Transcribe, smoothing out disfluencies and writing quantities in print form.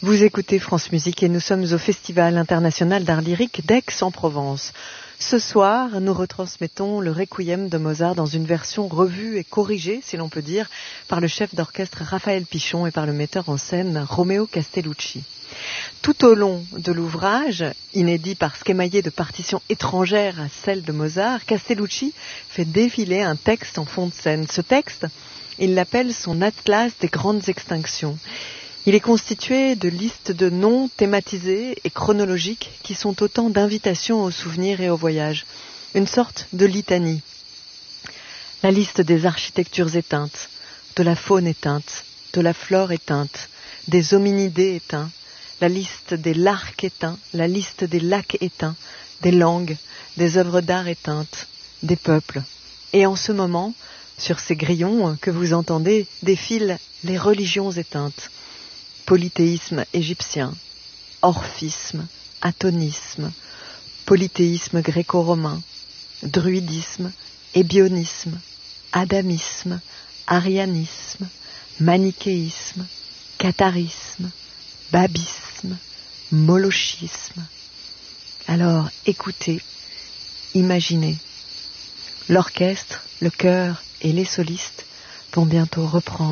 Vous écoutez France Musique et nous sommes au Festival international d'art lyrique d'Aix-en-Provence. Ce soir, nous retransmettons le Requiem de Mozart dans une version revue et corrigée, si l'on peut dire, par le chef d'orchestre Raphaël Pichon et par le metteur en scène Romeo Castellucci. Tout au long de l'ouvrage, inédit parce qu'émaillé de partitions étrangères à celles de Mozart, Castellucci fait défiler un texte en fond de scène. Ce texte, il l'appelle son atlas des grandes extinctions. Il est constitué de listes de noms thématisés et chronologiques qui sont autant d'invitations au souvenir et au voyage. Une sorte de litanie. La liste des architectures éteintes, de la faune éteinte, de la flore éteinte, des hominidés éteints, la liste des larcs éteints, la liste des lacs éteints, des langues, des œuvres d'art éteintes, des peuples. Et en ce moment, sur ces grillons que vous entendez, défilent les religions éteintes. Polythéisme égyptien, orphisme, atonisme, polythéisme gréco-romain, druidisme, ébionisme, adamisme, arianisme, manichéisme, catharisme, babisme, molochisme. Alors écoutez, imaginez. L'orchestre, le chœur et les solistes vont bientôt reprendre